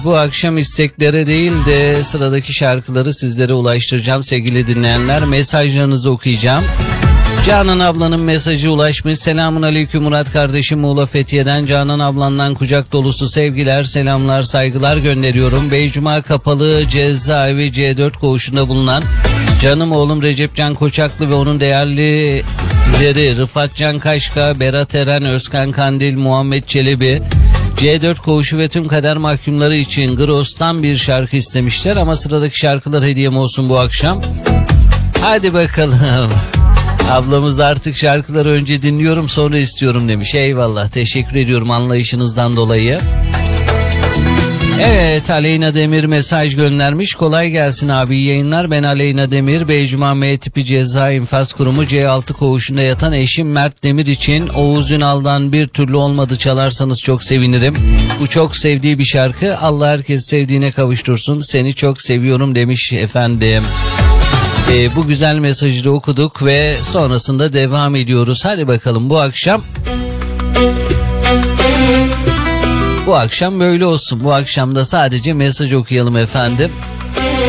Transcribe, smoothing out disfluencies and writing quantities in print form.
Bu akşam isteklere değil de sıradaki şarkıları sizlere ulaştıracağım sevgili dinleyenler. Mesajlarınızı okuyacağım. Canan ablanın mesajı ulaşmış. Selamun aleyküm Murat kardeşim, Muğla Fethiye'den Canan ablandan kucak dolusu sevgiler, selamlar, saygılar gönderiyorum. Beycuma Kapalı Cezaevi C4 koğuşunda bulunan canım oğlum Recepcan Koçaklı ve onun değerlileri Rıfat Can Kaşka, Berat Eren, Özkan Kandil, Muhammed Çelebi, C4 koğuşu ve tüm kader mahkumları için Gros'tan bir şarkı istemişler ama sıradaki şarkılar hediyem olsun bu akşam. Hadi bakalım. Ablamız artık şarkıları önce dinliyorum sonra istiyorum demiş. Eyvallah, teşekkür ediyorum anlayışınızdan dolayı. Evet, Aleyna Demir mesaj göndermiş. Kolay gelsin abi, iyi yayınlar. Ben Aleyna Demir, Beycuma M tipi ceza infaz kurumu C6 koğuşunda yatan eşim Mert Demir için Oğuz Ünal'dan Bir Türlü Olmadı çalarsanız çok sevinirim. Bu çok sevdiği bir şarkı. Allah herkes sevdiğine kavuştursun. Seni çok seviyorum demiş efendim. Bu güzel mesajı da okuduk ve sonrasında devam ediyoruz. Hadi bakalım bu akşam böyle olsun. Bu akşam da sadece mesaj okuyalım efendim.